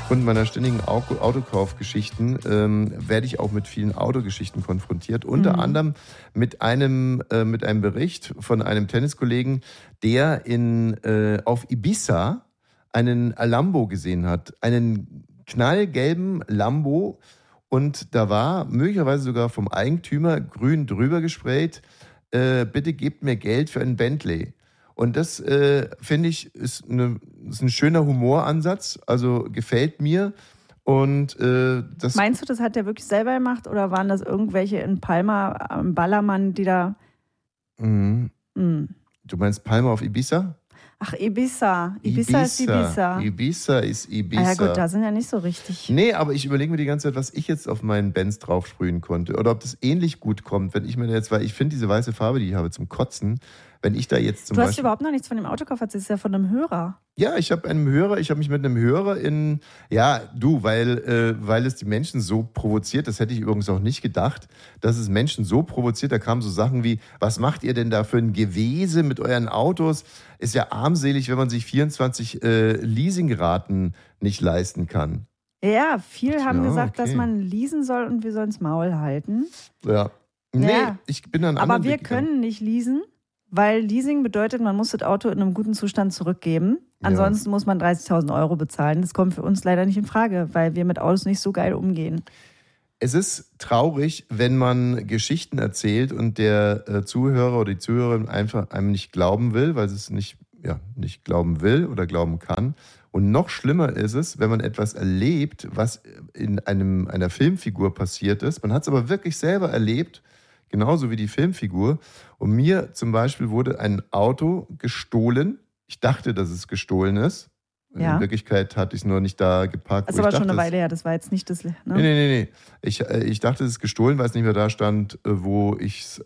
Aufgrund meiner ständigen Autokaufgeschichten werde ich auch mit vielen Autogeschichten konfrontiert. Unter anderem mit einem Bericht von einem Tenniskollegen, der auf Ibiza einen Lambo gesehen hat. Einen knallgelben Lambo. Und da war möglicherweise sogar vom Eigentümer grün drüber gesprayt, bitte gebt mir Geld für einen Bentley. Und das, finde ich, ist ein schöner Humoransatz, also gefällt mir. Und das. Meinst du, das hat der wirklich selber gemacht oder waren das irgendwelche in Palma am Ballermann, die da... Du meinst Palma auf Ibiza? Ach, Ibiza. Ibiza ist Ibiza. Ibiza ist Ibiza. Ah ja gut, da sind ja nicht so richtig. Nee, aber ich überlege mir die ganze Zeit, was ich jetzt auf meinen Benz draufsprühen konnte. Oder ob das ähnlich gut kommt, wenn ich mir jetzt, weil ich finde diese weiße Farbe, die ich habe, zum Kotzen. Wenn ich da jetzt zum Beispiel... Du hast überhaupt noch nichts von dem Autokauf erzählt, das ist ja von einem Hörer. Ja, ich habe mich mit einem Hörer weil es die Menschen so provoziert, das hätte ich übrigens auch nicht gedacht, dass es Menschen so provoziert, da kamen so Sachen wie, was macht ihr denn da für ein Gewese mit euren Autos? Ist ja armselig, wenn man sich 24 Leasingraten nicht leisten kann. Ja, viele haben gesagt, dass man leasen soll und wir sollen das Maul halten. Ja. Nee, ich bin dann aber wir können nicht leasen. Weil Leasing bedeutet, man muss das Auto in einem guten Zustand zurückgeben. Ansonsten muss man 30.000 Euro bezahlen. Das kommt für uns leider nicht in Frage, weil wir mit Autos nicht so geil umgehen. Es ist traurig, wenn man Geschichten erzählt und der Zuhörer oder die Zuhörerin einfach einem nicht glauben will, weil es nicht glauben will oder glauben kann. Und noch schlimmer ist es, wenn man etwas erlebt, was in einer Filmfigur passiert ist. Man hat es aber wirklich selber erlebt, genauso wie die Filmfigur. Und mir zum Beispiel wurde ein Auto gestohlen. Ich dachte, dass es gestohlen ist. Ja. In Wirklichkeit hatte ich es nur nicht da geparkt. Das ist aber schon eine Weile her, das war jetzt nicht das... Ne? Nee. Ich dachte, es ist gestohlen, weil es nicht mehr da stand, wo ich es...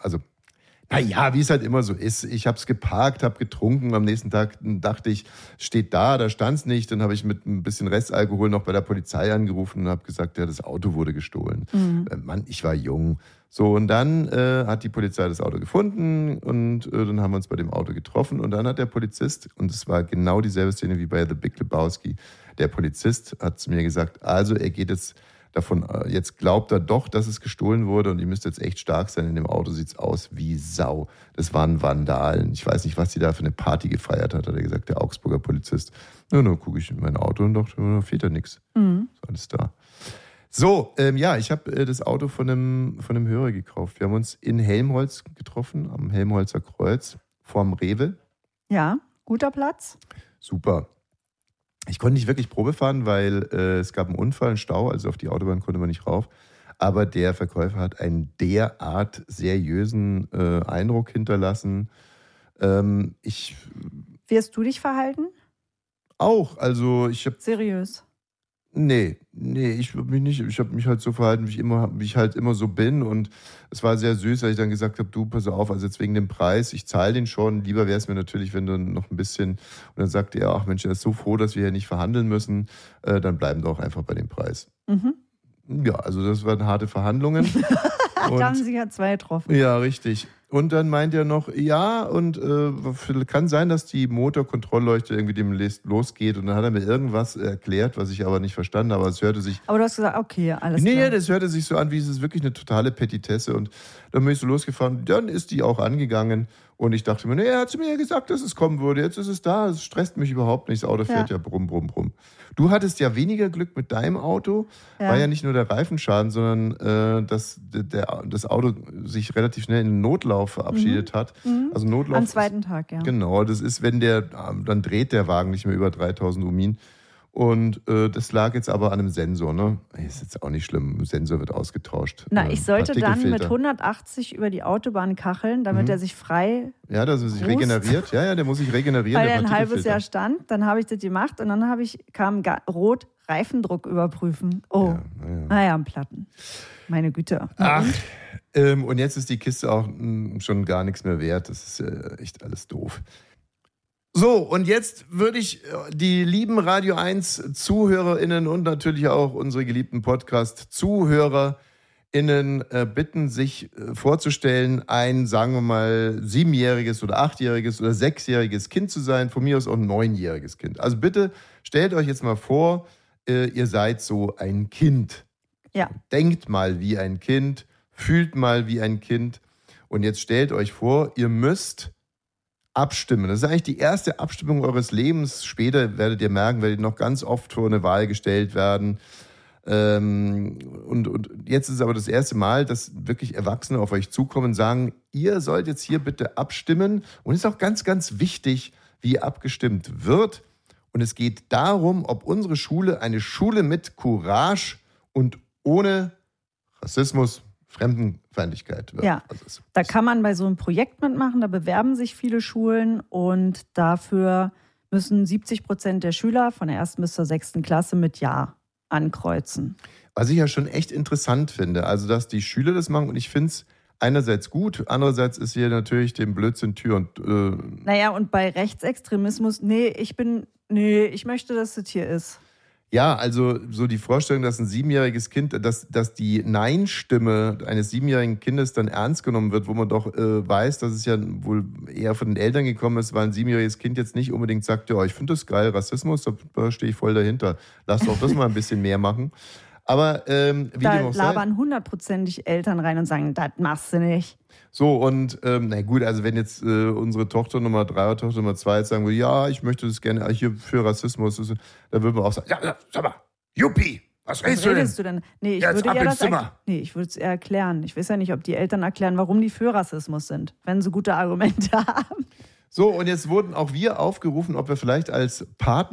wie es halt immer so ist. Ich habe es geparkt, habe getrunken. Am nächsten Tag dachte ich, steht da stand es nicht. Dann habe ich mit ein bisschen Restalkohol noch bei der Polizei angerufen und habe gesagt, ja, das Auto wurde gestohlen. Mann, ich war jung. So, und dann hat die Polizei das Auto gefunden und dann haben wir uns bei dem Auto getroffen. Und dann hat der Polizist, und es war genau dieselbe Szene wie bei The Big Lebowski, der Polizist hat zu mir gesagt, also er geht jetzt davon, jetzt glaubt er doch, dass es gestohlen wurde und ihr müsst jetzt echt stark sein. In dem Auto sieht es aus wie Sau. Das waren Vandalen. Ich weiß nicht, was die da für eine Party gefeiert hat er gesagt, der Augsburger Polizist. Nur gucke ich in mein Auto und dachte, da fehlt ja nichts. Ist alles da. So, ich habe das Auto von einem Hörer gekauft. Wir haben uns in Helmholtz getroffen, am Helmholtzer Kreuz, vorm Rewe. Ja, guter Platz. Super. Ich konnte nicht wirklich Probe fahren, weil es gab einen Unfall, einen Stau, also auf die Autobahn konnte man nicht rauf. Aber der Verkäufer hat einen derart seriösen Eindruck hinterlassen. Wie hast du dich verhalten? Auch, also ich habe... Seriös? Nee, ich habe mich nicht. Ich habe mich halt so verhalten, wie ich halt immer so bin. Und es war sehr süß, als ich dann gesagt habe, du, pass auf, also jetzt wegen dem Preis, ich zahle den schon. Lieber wäre es mir natürlich, wenn du noch ein bisschen... Und dann sagte er, ach Mensch, er ist so froh, dass wir hier nicht verhandeln müssen. Dann bleiben wir auch einfach bei dem Preis. Ja, also das waren harte Verhandlungen. Da haben sie ja 2 getroffen. Ja, richtig. Und dann meint er noch, ja, und kann sein, dass die Motorkontrollleuchte irgendwie demnächst losgeht. Und dann hat er mir irgendwas erklärt, was ich aber nicht verstanden habe. Es hörte sich... Aber du hast gesagt, okay, alles klar. Nee, das hörte sich so an, wie es ist wirklich eine totale Petitesse. Und dann bin ich so losgefahren. Dann ist die auch angegangen. Und ich dachte mir, er hat zu mir ja gesagt, dass es kommen würde. Jetzt ist es da. Es stresst mich überhaupt nicht. Das Auto fährt ja brumm, brumm, brumm. Du hattest ja weniger Glück mit deinem Auto. Ja. War ja nicht nur der Reifenschaden, sondern dass das Auto sich relativ schnell in den Notlauf verabschiedet hat. Also Notlauf am zweiten Tag, ja. Genau, das ist, wenn dann dreht der Wagen nicht mehr über 3000 Omin. Und das lag jetzt aber an einem Sensor, ne? Ist jetzt auch nicht schlimm, der Sensor wird ausgetauscht. Na, ich sollte dann mit 180 über die Autobahn kacheln, damit er sich frei... Ja, dass er sich regeneriert. Ja, der muss sich regenerieren. Weil er ein halbes Jahr stand, dann habe ich das gemacht und dann kam rot Reifendruck überprüfen. Oh, naja, am Platten. Meine Güte. Und jetzt ist die Kiste auch schon gar nichts mehr wert. Das ist echt alles doof. So, und jetzt würde ich die lieben Radio 1 ZuhörerInnen und natürlich auch unsere geliebten Podcast-ZuhörerInnen bitten, sich vorzustellen, ein, sagen wir mal, 7-jähriges oder 8-jähriges oder 6-jähriges Kind zu sein, von mir aus auch ein 9-jähriges Kind. Also bitte stellt euch jetzt mal vor, ihr seid so ein Kind. Ja. Denkt mal wie ein Kind, fühlt mal wie ein Kind. Und jetzt stellt euch vor, ihr müsst abstimmen. Das ist eigentlich die erste Abstimmung eures Lebens. Später werdet ihr merken, werdet ihr noch ganz oft vor eine Wahl gestellt werden. Und jetzt ist es aber das erste Mal, dass wirklich Erwachsene auf euch zukommen und sagen, ihr sollt jetzt hier bitte abstimmen. Und es ist auch ganz, ganz wichtig, wie abgestimmt wird. Und es geht darum, ob unsere Schule eine Schule mit Courage und ohne Rassismus, Fremdenfeindlichkeit wird. Ja, da kann man bei so einem Projekt mitmachen, da bewerben sich viele Schulen und dafür müssen 70% der Schüler von der 1. bis zur 6. Klasse mit Ja ankreuzen. Was ich ja schon echt interessant finde, also dass die Schüler das machen und ich finde es einerseits gut, andererseits ist hier natürlich dem Blödsinn Tür und... Naja, und bei Rechtsextremismus, ich möchte, dass das hier ist. Ja, also so die Vorstellung, dass ein 7-jähriges Kind, dass die Nein-Stimme eines 7-jährigen Kindes dann ernst genommen wird, wo man doch weiß, dass es ja wohl eher von den Eltern gekommen ist, weil ein 7-jähriges Kind jetzt nicht unbedingt sagt, ja, ich finde das geil, Rassismus, da stehe ich voll dahinter. Lass doch das mal ein bisschen mehr machen. Aber wie da dem auch sei, labern 100%ig Eltern rein und sagen, das machst du nicht. so, und na gut, also wenn jetzt unsere Tochter Nummer 3 oder Tochter Nummer 2 jetzt sagen würde, ja, ich möchte das gerne hier für Rassismus, dann würden wir auch sagen, ja, sag mal, Juppie, was redest du denn? Nee, ich würde es eher erklären. Ich weiß ja nicht, ob die Eltern erklären, warum die für Rassismus sind, wenn sie gute Argumente haben. So, und jetzt wurden auch wir aufgerufen, ob wir vielleicht als Partner